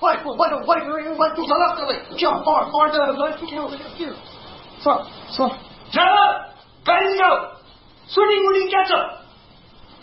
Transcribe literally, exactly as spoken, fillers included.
快快快快快快住手啦！各位，这样放放这来，今天我这个病，算了算了， 站，赶紧走，顺利我领家走。